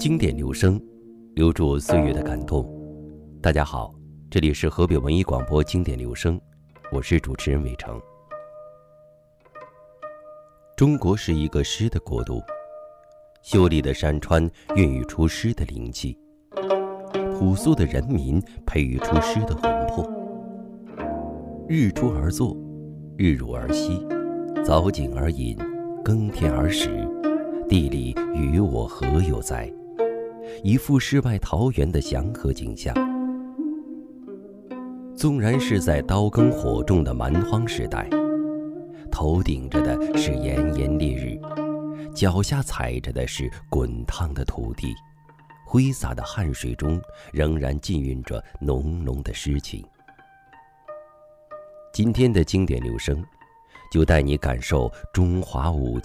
经典留声，留住岁月的感动。大家好，这里是河北文艺广播经典留声，我是主持人伟成。中国是一个诗的国度，秀丽的山川孕育出诗的灵气，朴素的人民培育出诗的魂魄。日出而作，日入而息，早景而饮，耕田而食，地里与我何有哉？一幅世外桃源的祥和景象。纵然是在刀耕火种的蛮荒时代，头顶着的是炎炎烈日，脚下踩着的是滚烫的土地，挥洒的汗水中仍然浸蕴着浓浓的诗情。今天的经典留声，就带你感受中华五